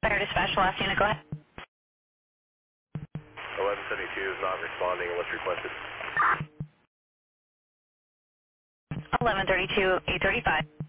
Fire dispatch, last unit, go ahead. 1172 is not responding. What's requested? 1132, 835.